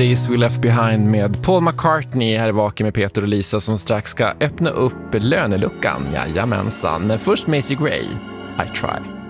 Days We Left Behind med Paul McCartney. Här är Vaken med Peter och Lisa som strax ska öppna upp löneluckan. Jajamensan. Men först Macy Gray, I Try.